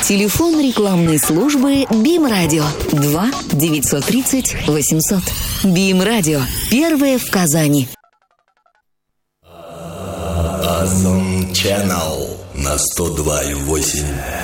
Телефон рекламной службы БИМ Радио 2 930 800. БИМ Радио. Первое в Казани. Awesome Channel на 102,8.